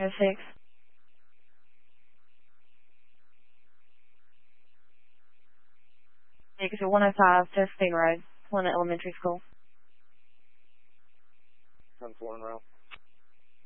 106. Exit 105 to State Road, Plano Elementary School. 10-4 en route.